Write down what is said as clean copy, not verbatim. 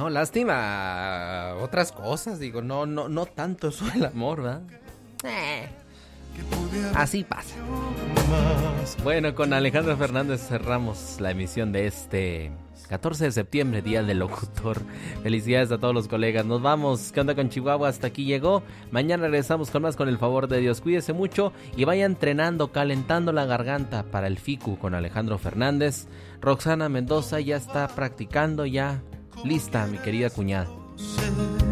No, lástima otras cosas, digo, no tanto eso el amor, ¿verdad? Así pasa. Bueno, con Alejandro Fernández cerramos la emisión de este 14 de septiembre, Día del Locutor. Felicidades a todos los colegas. Nos vamos. ¿Qué onda con Chihuahua? Hasta aquí llegó. Mañana regresamos con más, con el favor de Dios. Cuídese mucho y vaya entrenando, calentando la garganta para el FICU con Alejandro Fernández. Roxana Mendoza ya está practicando, ya lista, mi querida cuñada.